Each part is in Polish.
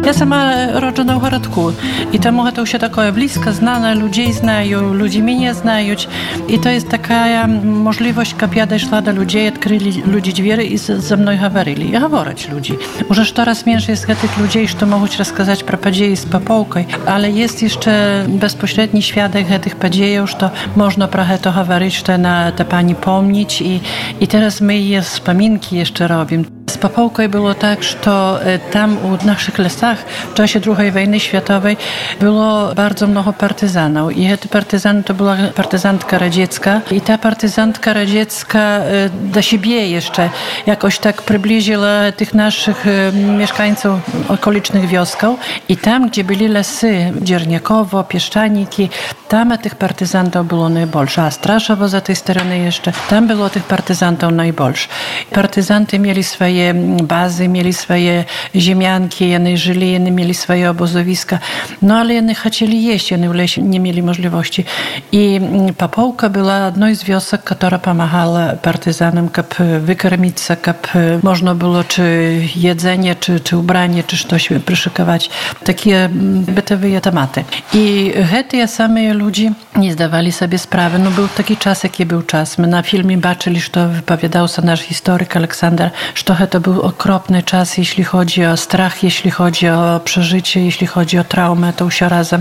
Я сама роджена ў гарадку, і таму гэта ўсё такое блізка, знана, людзей знаю, людзі мяне знаюць. І то есть такая можливосць, каб я дайшла да людзей, адкрылі людзі дзверы і за мной гаварылі. І гавораць людзі. Уже штораз менш jest гэтых людзей, што могуць расказаць пра падзеі з папоўкай, але jest jeszcze bezpośredni świadek гэтых падзеяў, што можна пра гэта гаварыць, што яна та пані помніць, і teraz my je wspominki jeszcze robimy. Z Papołkой było tak, że tam u naszych lasach w czasie II wojny światowej było bardzo mnogo partyzanów. I te partyzany to była partyzantka radziecka. I ta partyzantka radziecka do siebie jeszcze jakoś tak przybliżyła tych naszych mieszkańców okolicznych wiosków. I tam, gdzie byli lasy, Dzierniakowo, Pieszczaniki, tam tych partyzantów było najbolsze. A Straszowo za tej strony jeszcze, tam było tych partyzantów najbolsze. Partyzanty mieli swoje bazy, mieli swoje ziemianki, one żyli, one mieli swoje obozowiska. No ale one chcieli jeść, one w lesie nie mieli możliwości. I Papołka była jedną z wiosek, która pomagała partyzanom, kab wykarmić się, kab można było czy jedzenie, czy ubranie, czy coś przyszykować. Takie bytowe tematy. I te same ludzie nie zdawali sobie sprawy. No był taki czas, jaki był czas. My na filmie baczyli, że wypowiadał się nasz historyk Aleksander, że to był okropny czas, jeśli chodzi o strach, jeśli chodzi o przeżycie, jeśli chodzi o traumę, to się razem.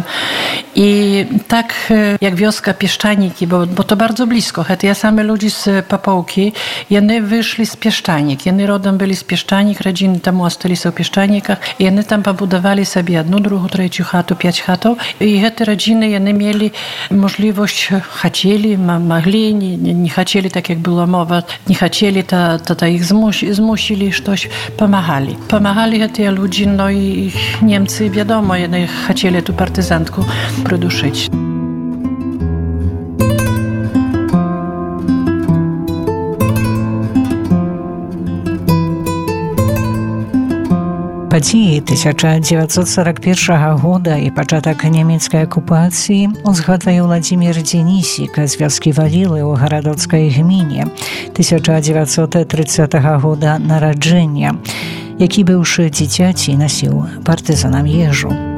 I tak jak wioska Pieszczaniki, bo to bardzo blisko. Ja same ludzie z Papołki, one wyszli z Pieszczanik. One rodem byli z Pieszczanik, rodziny tam ostali są w Pieszczanikach i one tam pobudowali sobie jedną, drugą, trzecią chatę, 5 chatów. I te rodziny, one mieli możliwość, chcieli, mogli, nie chcieli, tak jak była mowa, nie chcieli, to ich zmusili, coś pomagali. Pomagali te ludzie, no i Niemcy, wiadomo, one chcieli tu partyzantku przyduszyć. Падзеі 1941 года і пачатак нямецкай акупацыі узгадвае Владзімір Дзенісік з вёскі Валілы ў гарадоцкай гміне 1930 года нараджэння, які быўшы дзіцяці насіў партызанам ежу.